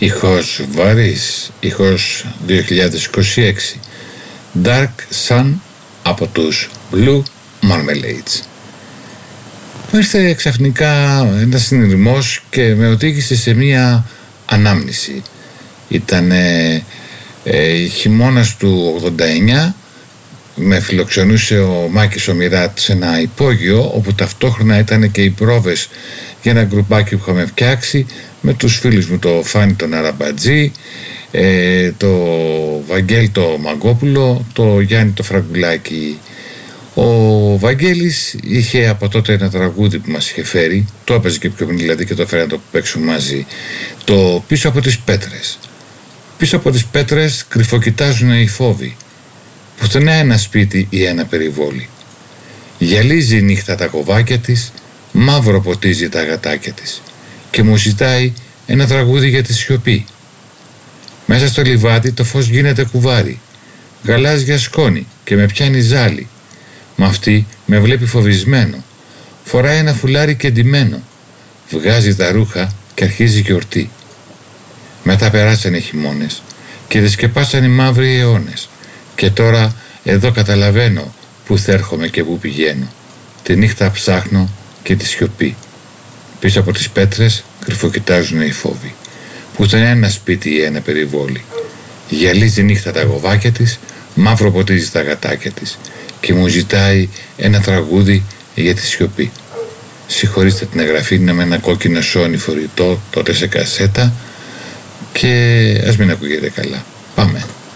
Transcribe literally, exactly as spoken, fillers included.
Ήχος βαρύς, ήχος δύο χιλιάδες είκοσι έξι. Dark Sun από τους Blue Marmalades. Μου ήρθε ξαφνικά ένας συνειρμός και με οδήγησε σε μία ανάμνηση. Ήτανε ε, χειμώνας του ογδόντα εννιά. Με φιλοξενούσε ο Μάκης ο Μιράτ σε ένα υπόγειο, όπου ταυτόχρονα ήταν και οι πρόβες για ένα γκρουπάκι που είχαμε φτιάξει με τους φίλους μου, το Φάνη τον Αραμπατζή, ε, το Βαγγέλη το Μαγκόπουλο, το Γιάννη το Φραγκουλάκη. Ο Βαγγέλης είχε από τότε ένα τραγούδι που μας είχε φέρει, το έπαιζε και πιο πριν δηλαδή και το έφερε να το παίξουμε μαζί, το «Πίσω από τις πέτρες». Πίσω από τις πέτρες κρυφοκοιτάζουν οι φόβοι, πουθενά ένα σπίτι ή ένα περιβόλι. Γυαλίζει η νύχτα τα κοβάκια της, μαύρο ποτίζει τα γατάκια της και μου ζητάει ένα τραγούδι για τη σιωπή. Μέσα στο λιβάδι το φως γίνεται κουβάρι, γαλάζια σκόνη και με πιάνει ζάλι. Μ' αυτή με βλέπει φοβισμένο, φοράει ένα φουλάρι κεντυμένο, βγάζει τα ρούχα και αρχίζει γιορτή. Μετά περάσανε οι χειμώνες και δεσκεπάσανε οι μαύροι αιώνες και τώρα εδώ καταλαβαίνω που θέρχομαι και που πηγαίνω. Τη νύχτα ψάχνω και τη σιωπή. Πίσω από τις πέτρες κρυφοκοιτάζουν οι φόβοι, πουθενά ένα σπίτι ή ένα περιβόλι. Γυαλίζει νύχτα τα γοβάκια της, μαύρο ποτίζει τα γατάκια της και μου ζητάει ένα τραγούδι για τη σιωπή. Συγχωρήστε την εγγραφή, είναι με ένα κόκκινο σόνι φορητό τότε σε κασέτα και ας μην ακούγεται καλά. Πάμε.